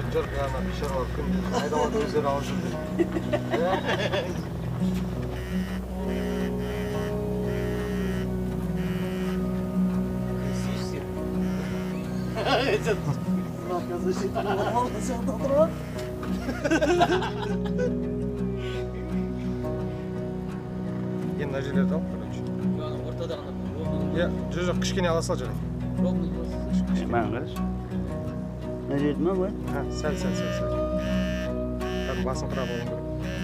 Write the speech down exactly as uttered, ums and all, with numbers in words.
Жоқ, ана пешаралар күнде айдалады өздері алып жүрді. Справка защиты алды сяқта тұрған. Енді мына жерлерді алып, короче. Ортада ғана. Иә, жоқ, жоқ, кішкене ала сал жарайды. Маған қараш. Мына жерді ма, бұлай? Ha, сәл, сәл, сәл, сәл. Кәдімгі басын қырап алуың керек.